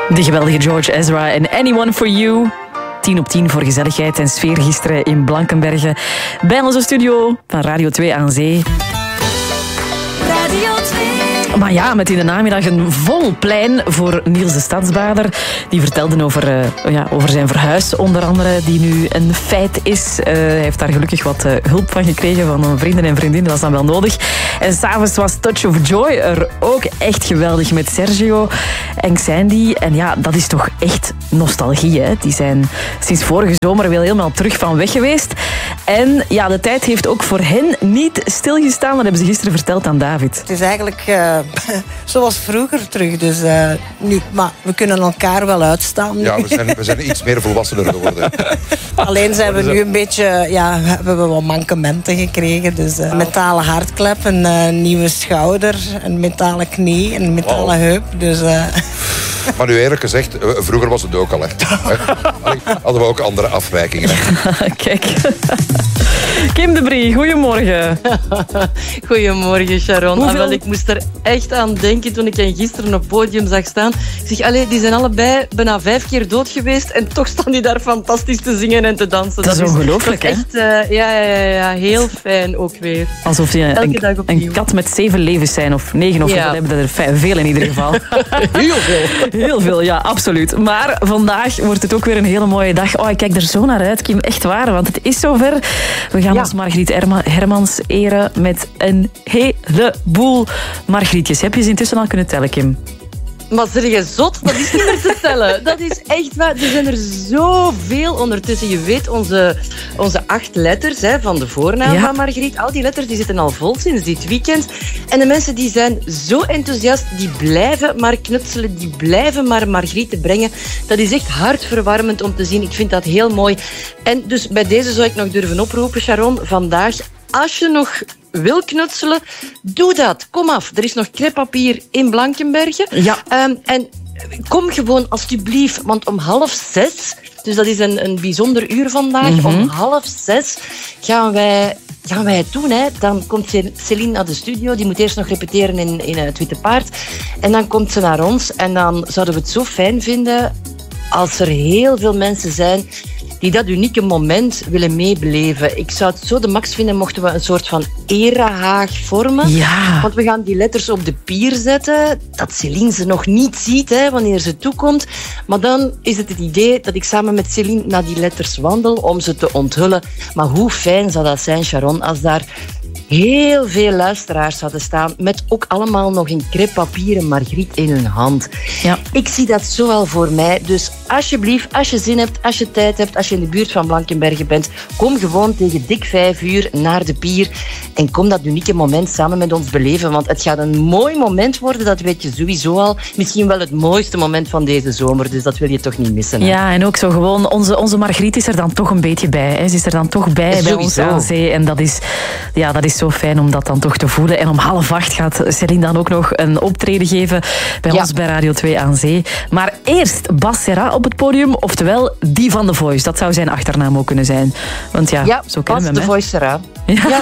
De geweldige George Ezra en Anyone for You. 10 op 10 voor gezelligheid en sfeer gisteren in Blankenberge. Bij onze studio van Radio 2 aan Zee. Radio 2. Maar ja, met in de namiddag een vol plein voor Niels de Stadsbader. Die vertelde over zijn verhuis, onder andere, die nu een feit is. Hij heeft daar gelukkig wat hulp van gekregen van vrienden en vriendinnen. Dat is dan wel nodig. En s'avonds was Touch of Joy er ook echt geweldig met Sergio en Xandy. En ja, dat is toch echt nostalgie, hè? Die zijn sinds vorige zomer weer helemaal terug van weg geweest. En ja, de tijd heeft ook voor hen niet stilgestaan. Dat hebben ze gisteren verteld aan David. Het is eigenlijk zoals vroeger terug. Dus, maar we kunnen elkaar wel uitstaan nu. Ja, we zijn iets meer volwassener geworden. Alleen zijn we nu een beetje... Ja, hebben we wat mankementen gekregen. Dus metalen hartklep, een nieuwe schouder, een metalen knie, een metalen heup. Dus... Maar nu eerlijk gezegd, vroeger was het ook al echt. Hadden we ook andere afwijkingen. Kijk. Kim de Brie, goedemorgen. Goedemorgen, Sharon. Ik moest er echt aan denken toen ik hen gisteren op het podium zag staan. Ik zeg, die zijn allebei bijna 5 keer dood geweest en toch staan die daar fantastisch te zingen en te dansen. Dat is ongelooflijk, hè? Echt, ja, heel fijn ook weer. Alsof die een kat met 7 levens zijn, of 9 of zoveel hebben er veel in ieder geval. Heel veel. Heel veel, ja, absoluut. Maar vandaag wordt het ook weer een hele mooie dag. Oh, ik kijk er zo naar uit, Kim, echt waar, want het is zover. We gaan ons Margriet Hermans eren met een heleboel Margrietjes. Heb je ze intussen al kunnen tellen, Kim? Maar zeg je zot? Dat is niet meer te tellen. Dat is echt waar. Er zijn er zoveel ondertussen. Je weet, onze 8 letters van de voornaam van Margriet. Al die letters die zitten al vol sinds dit weekend. En de mensen die zijn zo enthousiast. Die blijven maar knutselen. Die blijven maar Margriet te brengen. Dat is echt hartverwarmend om te zien. Ik vind dat heel mooi. En dus bij deze zou ik nog durven oproepen, Sharon. Vandaag, als je nog wil knutselen, doe dat. Kom af. Er is nog crêpepapier in Blankenberge. Ja. En kom gewoon alsjeblieft, want om 5:30, dus dat is een bijzonder uur vandaag, om 5:30 gaan wij het doen. Hè. Dan komt Céline naar de studio. Die moet eerst nog repeteren in het Witte Paard. En dan komt ze naar ons. En dan zouden we het zo fijn vinden als er heel veel mensen zijn die dat unieke moment willen meebeleven. Ik zou het zo de max vinden mochten we een soort van erehaag vormen. Ja. Want we gaan die letters op de pier zetten, dat Céline ze nog niet ziet wanneer ze toekomt. Maar dan is het idee dat ik samen met Céline naar die letters wandel om ze te onthullen. Maar hoe fijn zou dat zijn, Sharon, als daar heel veel luisteraars zouden staan met ook allemaal nog een crêpepapieren Margriet in hun hand. Ja. Ik zie dat zo al voor mij. Dus alsjeblieft, als je zin hebt, als je tijd hebt, als je in de buurt van Blankenberge bent, kom gewoon tegen dik 5 uur naar de pier en kom dat unieke moment samen met ons beleven. Want het gaat een mooi moment worden, dat weet je sowieso al. Misschien wel het mooiste moment van deze zomer, dus dat wil je toch niet missen. Hè? Ja, en ook zo gewoon, onze Margriet is er dan toch een beetje bij. Hè. Ze is er dan toch bij ons aan zee. En dat is zo fijn om dat dan toch te voelen. En om 7:30 gaat Céline dan ook nog een optreden geven bij ons bij Radio 2 aan Zee. Maar eerst Bas Serra op het podium, oftewel die van The Voice. Dat zou zijn achternaam ook kunnen zijn. Want zo kennen we hem. The Voice Serra. Ja.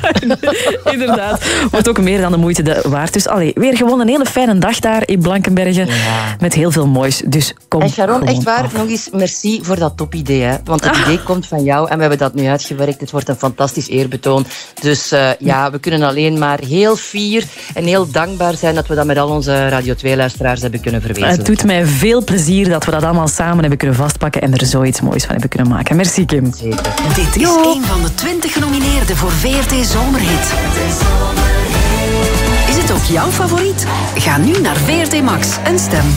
Inderdaad. Wordt ook meer dan de moeite waard. Dus weer gewoon een hele fijne dag daar in Blankenberge. Ja. Met heel veel moois. Dus kom. En Sharon, echt waar, nog eens merci voor dat topidee. Hè? Want het idee komt van jou en we hebben dat nu uitgewerkt. Het wordt een fantastisch eerbetoon. Dus we kunnen alleen maar heel fier en heel dankbaar zijn dat we dat met al onze Radio 2-luisteraars hebben kunnen verwezenlijken. Het doet mij veel plezier dat we dat allemaal samen hebben kunnen vastpakken en er zoiets moois van hebben kunnen maken. Merci, Kim. Zeker. Dit is een van de 20 genomineerden voor VRT Zomerhit. Is het ook jouw favoriet? Ga nu naar VRT Max en stem.